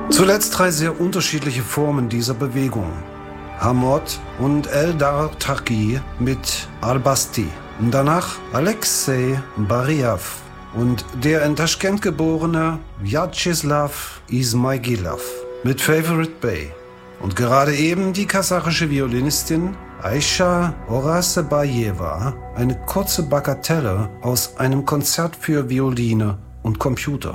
Zuletzt 3 sehr unterschiedliche Formen dieser Bewegung. Hammod und Eldar Taqi mit Al-Basti. Danach Alexei Bariav und der in Taschkent geborene Vyacheslav Ismailov mit Favorite Bay. Und gerade eben die kasachische Violinistin Aisha Orasebayeva, eine kurze Bagatelle aus einem Konzert für Violine und Computer.